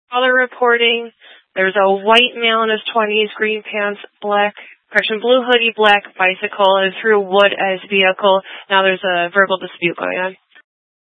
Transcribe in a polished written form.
Color reporting. There's a white male in his 20s, green pants, blue hoodie, black bicycle, and through wood as vehicle. Now there's a verbal dispute going on.